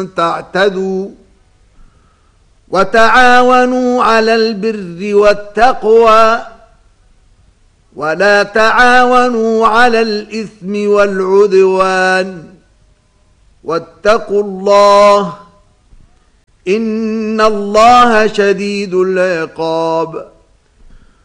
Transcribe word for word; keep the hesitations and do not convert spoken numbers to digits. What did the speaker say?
تعتدوا وتعاونوا على البر والتقوى ولا تعاونوا على الإثم والعدوان واتقوا الله إن الله شديد العقاب